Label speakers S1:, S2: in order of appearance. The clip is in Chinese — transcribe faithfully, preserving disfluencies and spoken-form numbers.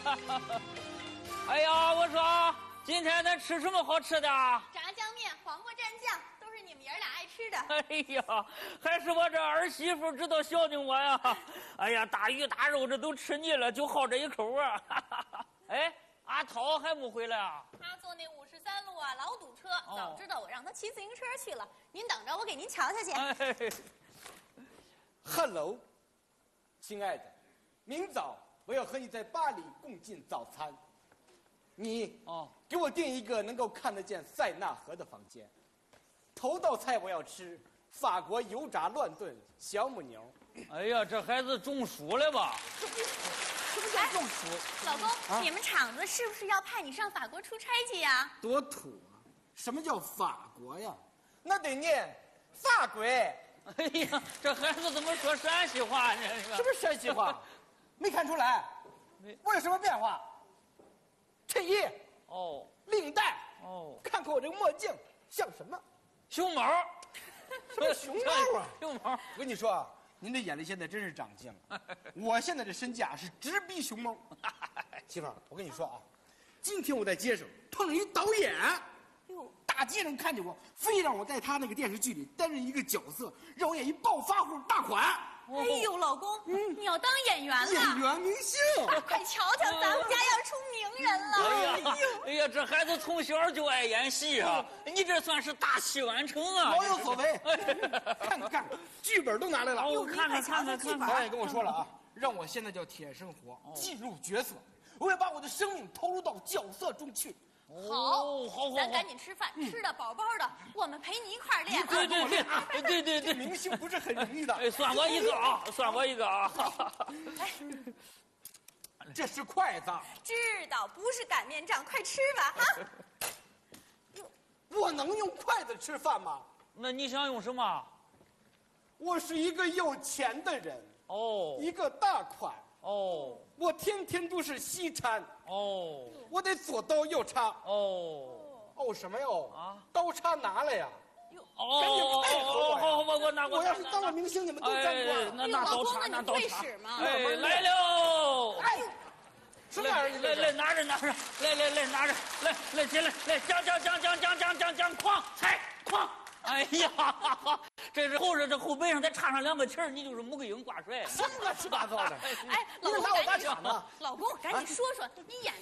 S1: 哎呀，我说今天咱吃什么好吃的？
S2: 炸酱面、黄瓜蘸酱，都是你们爷俩爱吃的。
S1: 哎呀，还是我这儿媳妇知道孝敬我呀！哎呀，大鱼大肉这都吃腻了，就好这一口啊！哎，阿涛还没回来啊？
S2: 他坐那五十三路啊，老堵车。
S1: 哦、
S2: 早知道我让他骑自行车去了。您等着，我给您瞧瞧去。
S1: 哎
S3: Hello， 亲爱的，明早我要和你在巴黎共进早餐。你
S1: 哦，
S3: 给我订一个能够看得见塞纳河的房间。头道菜我要吃法国油炸乱炖小母牛。
S1: 哎呀，这孩子中暑了吧？
S3: 什么叫中暑？
S2: 老公，啊、你们厂子是不是要派你上法国出差去呀？
S3: 多土啊！什么叫法国呀？那得念法国。
S1: 哎呀，这孩子怎么说陕西话呢？
S3: 什么陕西话？没看出来？我有什么变化？衬衣
S1: 哦，
S3: 领带
S1: 哦，
S3: 看看我这个墨镜像什么？
S1: 熊猫？
S3: 什么熊猫啊？
S1: 熊猫！
S3: 我跟你说啊，您这眼力现在真是长进了。我现在这身价是直逼熊猫。媳妇儿，我跟你说啊，今天我在街上碰了一导演。哟，大街上看见我，非让我在他那个电视剧里担任一个角色，让我演一暴发户大款。
S2: 哎呦，老公，嗯、你要当演员了？
S3: 演员明星，
S2: 快瞧瞧，咱们家要出名人了！
S1: 哎呀，哎呀，这孩子从小就爱演戏啊！你这算是大器晚成啊！
S3: 老有所为。看看看，剧本都拿来了。
S1: 我看看看看看。
S3: 导演跟我说了啊，让我现在叫铁生活，进入角色，我要把我的生命投入到角色中去。
S1: 好，好，好，
S2: 咱赶紧吃饭，吃的饱饱的，我们陪你一块儿练。
S1: 对对对，对对对，
S3: 明星不是很容易的。
S1: 哎，算我一个啊，算我一个啊。
S2: 哎，
S3: 这是筷子。
S2: 知道，不是擀面杖，快吃吧啊！
S3: 我能用筷子吃饭吗？
S1: 那你想用什么？
S3: 我是一个有钱的人
S1: 哦，
S3: 一个大款
S1: 哦，
S3: 我天天都是西餐
S1: 哦，
S3: 我得左刀右叉
S1: 哦
S3: 哦什么哟
S1: 啊？
S3: 刀叉拿来呀！
S1: 哦，
S3: 赶紧配合我呀！
S1: 好，我我拿过。
S3: 我要是当了明星，你们都沾光。
S1: 那拿刀叉，拿刀叉。哎，来喽！
S3: 哎，什么玩意儿？
S1: 来来，拿着拿着，来来来，拿着，来来起来，来将将将将将将将将，哐踩哐！哎呀，这是后着这后背上再插上两个旗儿，你就是穆桂英挂帅。
S3: 什么乱七八糟的？
S2: 哎，老公，赶紧，老公，赶紧说说你演。